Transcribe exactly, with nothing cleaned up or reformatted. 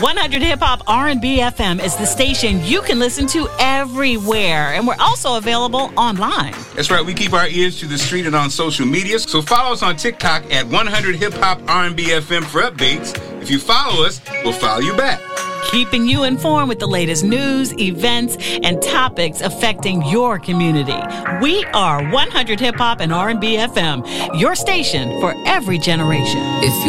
one hundred Hip Hop R and B F M is the station you can listen to everywhere. And we're also available online. That's right. We keep our ears to the street and on social media. So follow us on TikTok at one hundred Hip Hop R and B F M for updates. If you follow us, we'll follow you back. Keeping you informed with the latest news, events, and topics affecting your community. We are one hundred Hip Hop and R and B F M, your station for every generation. If